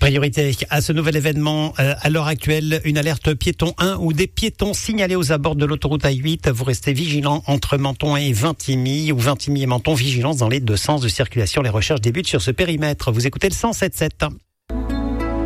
Priorité à ce nouvel événement. À l'heure actuelle, une alerte piéton 1 ou des piétons signalés aux abords de l'autoroute A8. Vous restez vigilants entre Menton et Vintimille ou Vintimille et Menton. Vigilance dans les deux sens de circulation. Les recherches débutent sur ce périmètre. Vous écoutez le 107.7.